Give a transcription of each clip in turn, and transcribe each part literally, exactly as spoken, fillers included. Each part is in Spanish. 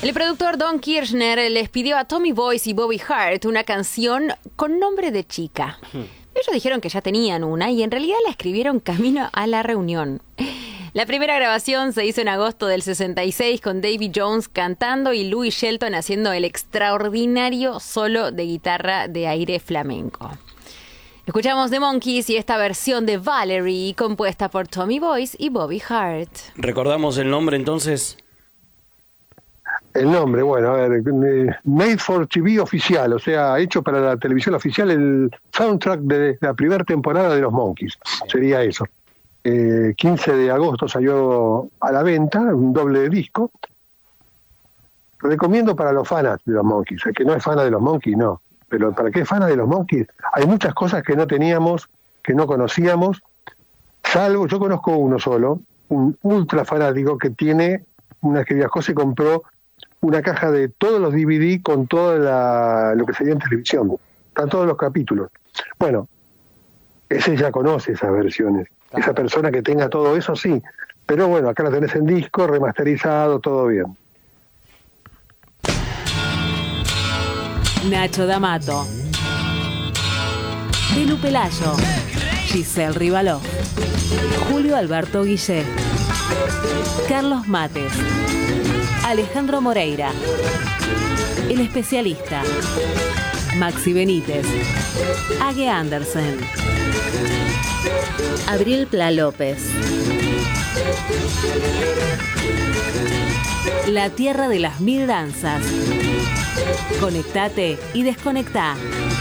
El productor Don Kirshner les pidió a Tommy Boyce y Bobby Hart una canción con nombre de chica. Ellos dijeron que ya tenían una y en realidad la escribieron camino a la reunión. La primera grabación se hizo en agosto del sesenta y seis con Davy Jones cantando y Louis Shelton haciendo el extraordinario solo de guitarra de aire flamenco. Escuchamos The Monkees y esta versión de Valerie compuesta por Tommy Boyce y Bobby Hart. ¿Recordamos el nombre entonces? El nombre, bueno, a ver, Made for T V oficial, o sea, hecho para la televisión oficial, el soundtrack de la primera temporada de los Monkees, sería eso. Eh, quince de agosto salió a la venta, un doble disco. Recomiendo para los fanas de los Monkees, el que no es fan de los Monkees, no, pero para que es fan de los Monkees, hay muchas cosas que no teníamos, que no conocíamos, salvo, yo conozco uno solo, un ultra fanático que tiene una que viajó, se compró una caja de todos los D V D con todo la, lo que sería en televisión. Están todos los capítulos. Bueno, ese ya conoce esas versiones. Claro. Esa persona que tenga todo eso, sí. Pero bueno, acá lo tenés en disco, remasterizado, todo bien. Nacho D'Amato, Belu Pelayo, Giselle Rivaló, Julio Alberto Guillé, Carlos Mates, Alejandro Moreira, El Especialista, Maxi Benítez, Age Andersen, Abril Pla López, La Tierra de las Mil Danzas. Conectate y desconectá.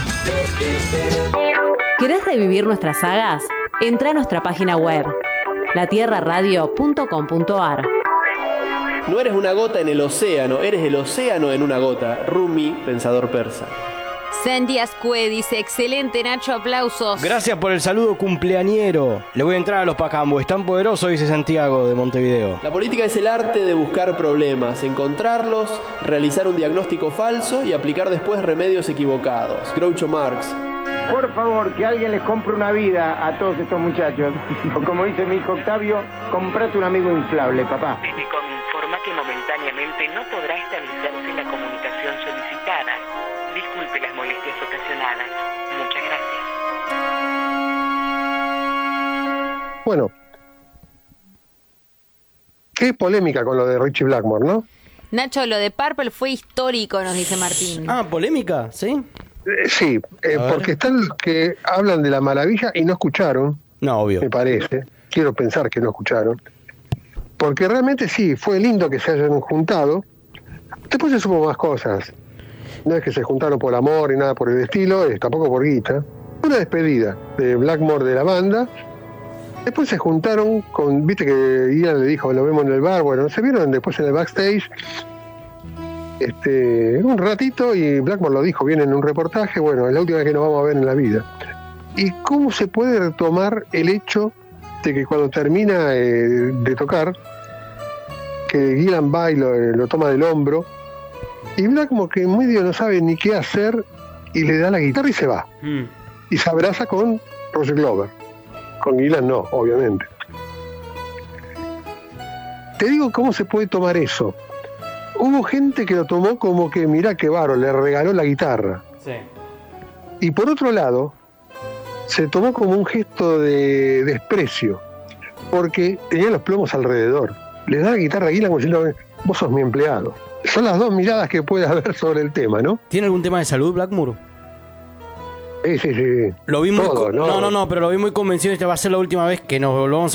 ¿Querés revivir nuestras sagas? Entra a nuestra página web, la tierra radio punto com punto a r. No eres una gota en el océano, eres el océano en una gota. Rumi, pensador persa. Sandy Ascue dice, excelente Nacho, aplausos. Gracias por el saludo cumpleañero. Le voy a entrar a los Pacambo, es tan poderoso, dice Santiago de Montevideo. La política es el arte de buscar problemas, encontrarlos, realizar un diagnóstico falso y aplicar después remedios equivocados. Groucho Marx. Por favor, que alguien les compre una vida a todos estos muchachos. O como dice mi hijo Octavio, comprate un amigo inflable, papá. Desdicom informa que momentáneamente no podrá establecerse la comunicación solicitada. Disculpe las molestias ocasionadas. Muchas gracias. Bueno, qué polémica con lo de Richie Blackmore, ¿no? Nacho, lo de Purple fue histórico, nos dice Martín. Ah, polémica, ¿sí? Eh, sí, eh, porque están los que hablan de la maravilla y no escucharon. No, obvio. Me parece. Quiero pensar que no escucharon. Porque realmente sí, fue lindo que se hayan juntado. Después se supo más cosas. No es que se juntaron por amor ni nada por el estilo, es tampoco por guita. Una despedida de Blackmore de la banda. Después se juntaron con, viste que Ian le dijo, lo vemos en el bar, bueno, se vieron después en el backstage, este, un ratito, y Blackmore lo dijo bien en un reportaje, bueno, es la última vez que nos vamos a ver en la vida. ¿Y cómo se puede retomar el hecho de que cuando termina eh, de tocar, que Gillan va y lo, lo toma del hombro, y Blackmore que en medio no sabe ni qué hacer, y le da la guitarra y se va. Mm. Y se abraza con Roger Glover. Con Gillan no, obviamente. Te digo cómo se puede tomar eso. Hubo gente que lo tomó como que, mirá qué bárbaro, le regaló la guitarra. Sí. Y por otro lado, se tomó como un gesto de desprecio, porque tenía los plomos alrededor. Le da la guitarra a Gillan como diciendo, vos sos mi empleado. Son las dos miradas que puede haber sobre el tema, ¿no? ¿Tiene algún tema de salud, Blackmore? Sí, sí, sí. Lo vi muy Todo, co- ¿no? no, no, no, pero lo vi muy convencido. Esta va a ser la última vez que nos volvamos a